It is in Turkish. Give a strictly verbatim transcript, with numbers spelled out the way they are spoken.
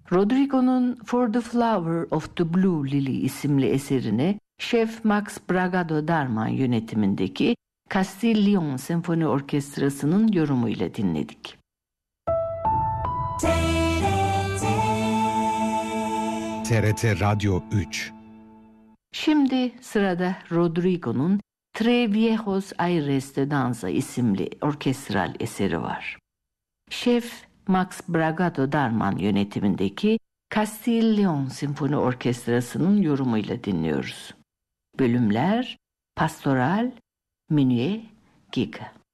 Rodrigo'nun For the Flower of the Blue Lily isimli eserini Şef Max Bragado Darman yönetimindeki Castille-Lyon Senfoni Orkestrası'nın yorumuyla dinledik. T R T Radyo üç. Şimdi sırada Rodrigo'nun Tres Viejos Aires de Danza isimli orkestral eseri var. Şef Max Bragado Darman yönetimindeki Castille-Lyon Senfoni Orkestrası'nın yorumuyla dinliyoruz. Bölümler Pastoral, Menuet, Gigue.